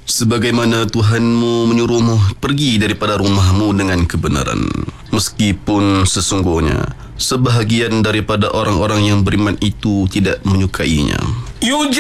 sebagaimana Tuhanmu menyuruhmu pergi daripada rumahmu dengan kebenaran. Meskipun sesungguhnya sebahagian daripada orang-orang yang beriman itu tidak menyukainya.